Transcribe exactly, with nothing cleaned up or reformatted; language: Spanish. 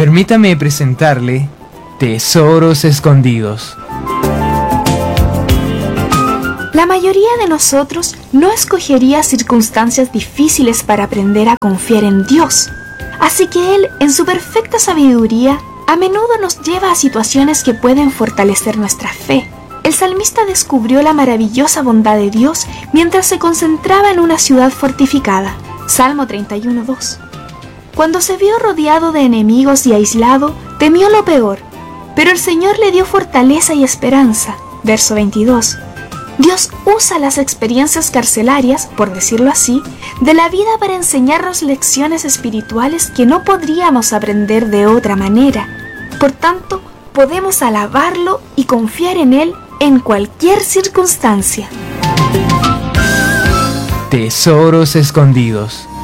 Permítame presentarle Tesoros Escondidos. La mayoría de nosotros no escogería circunstancias difíciles para aprender a confiar en Dios. Así que Él, en su perfecta sabiduría, a menudo nos lleva a situaciones que pueden fortalecer nuestra fe. El salmista descubrió la maravillosa bondad de Dios mientras se concentraba en una ciudad fortificada. Salmo treinta y uno, dos. Cuando se vio rodeado de enemigos y aislado, temió lo peor, pero el Señor le dio fortaleza y esperanza. Verso veintidós. Dios usa las experiencias carcelarias, por decirlo así, de la vida para enseñarnos lecciones espirituales que no podríamos aprender de otra manera. Por tanto, podemos alabarlo y confiar en Él en cualquier circunstancia. Tesoros Escondidos.